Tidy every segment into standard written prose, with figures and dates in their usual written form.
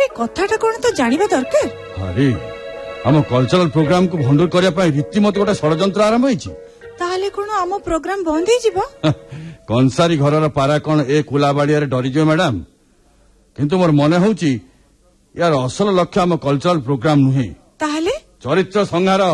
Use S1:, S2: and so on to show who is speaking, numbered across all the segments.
S1: ଆରେ କଥାଟା କଣ ତ ଜାଣିବା ଦରକାର।
S2: ଆରେ ଆମ କଲଚରାल प्रोग्राम को भंडूर करने पर रीतिमत गोटे षड्यंत्र आरंभ होइछि।
S1: ताहले कोन आम प्रोग्राम बंद हो जिवो?
S2: कंसारी घरर पारा कोन ए कुलाबाड़िया रे डरी जो मैडम। किंतु मोर मने होउछि यार असल लक्ष्य आम कल्चरल प्रोग्राम नुहे।
S1: ताहले
S2: चरित्र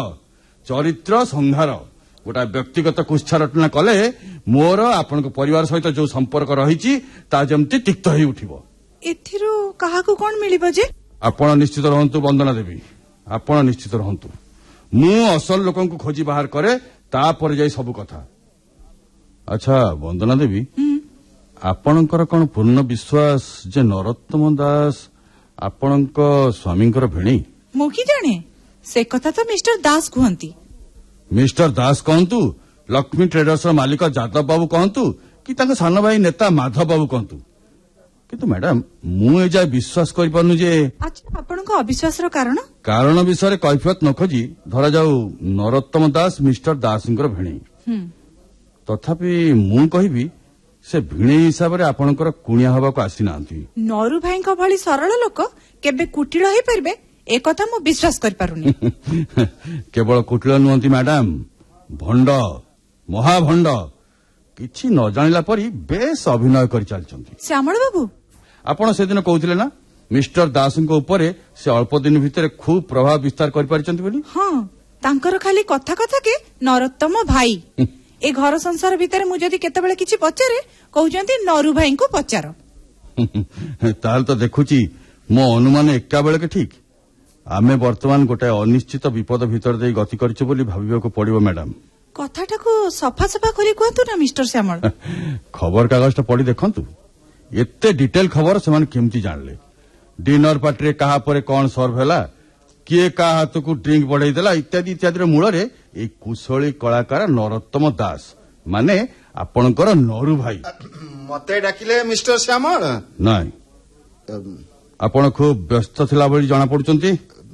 S2: संहार गोटा व्यक्तिगत कुच्छारटना कले मोर आपन परिवार सहित जो संपर्क रही ता जमती तिक्त ही उठिबो।
S1: एथिरो काहाकू कोन मिलिबो जे?
S2: आपण निश्चित रहंतु वंदना देवी, आपण निश्चित रहंतु। मु असल लोकन को खोजी बाहर करे तापर जाई सब कथा। अच्छा वंदना देवी, आपणकर कोन पूर्ण विश्वास जे नरोत्तम दास आपणक स्वामींकर भेणी?
S1: मु की जाने से कथा तो मिस्टर दास कहंती।
S2: मिस्टर दास कहंतु, लक्ष्मी ट्रेडर्स मालिक जादव बाबू कहंतु कि तांका सान भाई नेता माधव बाबू कहंतु, किंतु मैडम मु ए जाय विश्वास करि पानु जे।
S1: अच्छा आपणक अविश्वास रो कारण
S2: विषय कैफियत न खोजी धरा जाऊ नरोत्तम दास मिस्टर दासंकर भेणी। तथापि मु कहबी से भिणे हिसाब रे आपणकर कुणिया हबा को आसी नांती।
S1: नरू भाई को भली सरल लोक केबे कुटिल होई परबे ए कथा मु विश्वास कर पारुनी।
S2: केवल कुटिल नुहंती मैडम, भंड महाभंड किछि न जानिला परी बेस अभिनय करि चलचंती।
S1: श्यामल बाबू
S2: आपण से दिन कहउथिले ना मिस्टर दासंको ऊपर से अल्प दिन भीतर खूब प्रभाव विस्तार कर पारिचंती बोली।
S1: हां तांकर खाली कथा कथा के नरोत्तम भाई ए घर संसार भीतर मु जदी केतेबेले किछि पचारे कहउचंती नरू भाई को पचार।
S2: ताल तो देखुची मो अनुमान एका बेले के ठीक। आमे वर्तमान गोटे अनिश्चित विपद भीतर दे गति करछु बोली भाबिबा को पड़िबो मैडम।
S1: कथाटा को सफा सफा करी कहतु ना मिस्टर श्यामल।
S2: खबर कागज पढ़ी देखंतु एते डिटेल खबर से केमती जानले। डिनर पार्टी रे कहा परे कौन सर्व हैला, किए का हाथ को ड्रिंक बढ़ाई देला इत्यादि इत्यादि मूल रे ए कुशली कलाकार नरोत्तम दास माने आपणकर नरू भाई।
S3: मते डाकिले मिस्टर श्यामल?
S2: नाही आपण खूब व्यस्त थिला बोली जाना पड़ुचंती।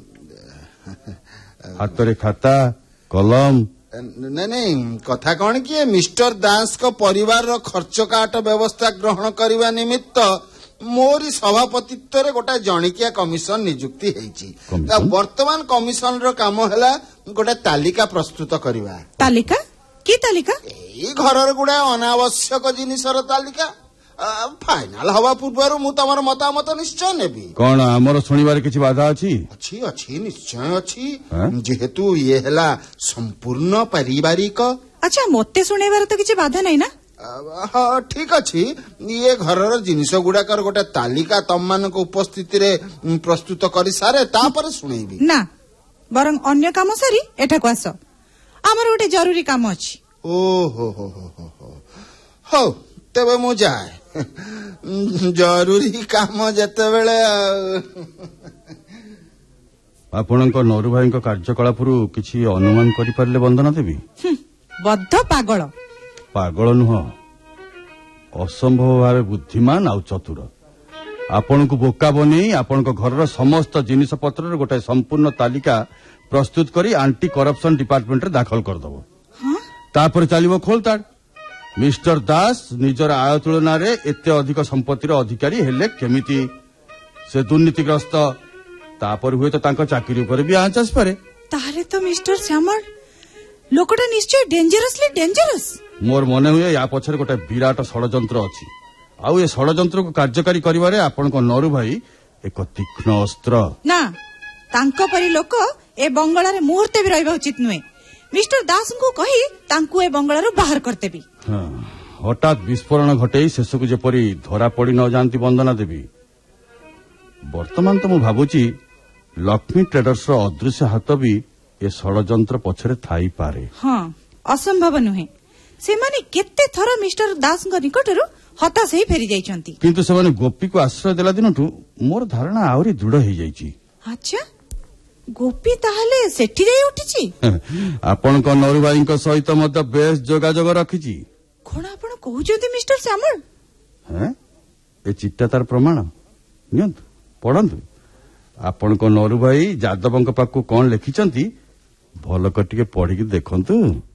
S2: हाथ रे खाता कलम
S3: नहीं कथा कौन कि मिस्टर दास को परिवार रो खर्च काट व्यवस्था ग्रहण करने निमित्त मोरी सभापतित्व रे गोटा जणिकिया कमिशन नियुक्ति हेची। वर्तमान कमिशन रो काम हैला गोटा तालिका प्रस्तुत करवा।
S1: तालिका की तालिका?
S3: एई घरर गुडा अनावश्यक जिनिसर तालिका फाइनल हवा पूर्व मु तमर मतामत निश्चय नेबी।
S2: कौन आमर सुनिबार किछि बाधा अछि?
S3: अछि अछि निश्चय अछि जेहेतु ये हैला संपूर्ण पारिवारिक। अच्छा
S1: मोते सुनेबार तो किछि बाधा नै ना?
S3: हाँ ठीक अच्छी ये घरर जिनिस गुड़ाकर गोटे तालिका तम मान उपस्थिति रे प्रस्तुत कर सारे तापर सुनेबी
S1: ना बरं अन्य काम सारी एठा को आस हमर गोटे जरूरी काम अछि।
S3: ओ हो तबे मु जाए जरूरी काम जते बेले।
S2: आपणक नरू भाईक कार्यकलापरु किछि अनुमान करि परले वंदना देवी?
S1: बद्ध पागल
S2: पागल नुह असंभव भाव बुद्धिमान आउ चतुर। आपण को बोका बनी आपण घर समस्त जिनिस पत्र गोटे संपूर्ण तालिका प्रस्तुत करी एंटी करप्शन डिपार्टमेंट रे दाखल कर दबो। तापर चलिबो खोलताड़। मिस्टर दास निजर आय तुलना रे एते अधिक संपत्तिर अधिकारी हेले केमिति से दुर्नीतिग्रस्त तापर हुए तो तांको चाकरी ऊपर भी आंच आस पारे।
S1: तारे तो मिस्टर श्यामल लोकटा निश्चय डेंजरसली डेंजरस।
S2: मोर मने हुए या पछरे गोटे विराट षड्यंत्र अछि आउ ए षड्यंत्र को कार्यकारी करिवारे आपनको नरू भाई एक तीक्ष्ण अस्त्र
S1: ना तांको परि लोक ए बंगला रे मुहूर्ते भी रहबा उचित नुए। मिस्टर दास को कही तांकु ए बंगला रो बाहर करते भी।
S2: हठात विस्फोरण घटेई शेष को जेपरी धरा पड़ी न जानती वंदना देवी। वर्तमान तो मु भाबुची लक्ष्मी ट्रेडर्स रो अदृश्य हाथ भी ए षड्यंत्र पछरे थाई पारे।
S1: हां असंभव नुहे। से माने केते थरो मिस्टर दास निकटरू हताश ही फेरी जाइछंती
S2: किंतु से माने गोपी को आश्रय देला दिनठू मोर धारणा आउरी दृढ़ हो जाइछि।
S1: अच्छा गोपी ताहले सेठी जाई उठिछि?
S2: आपण को नरू भाई को सहित मत बेस जोगाजोग रखिछि।
S1: कोन आपण कहउछंती मिस्टर श्यामल?
S2: हैं ए चिट्टा तार प्रमाण नियंतु पढंतु। आपण को नरू भाई जादवंक पाकु कोन लिखिछंती भल कटिके पढिके देखंतु।